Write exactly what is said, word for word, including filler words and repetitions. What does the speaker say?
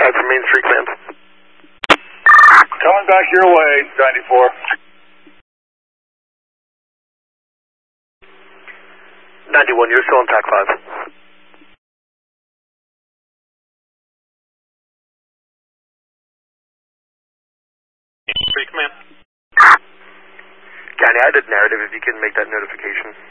five from Main Street Command. Coming back your way, ninety-four. ninety-one, you're still on T A C five. Street Command. County, I did narrative if you can make that notification.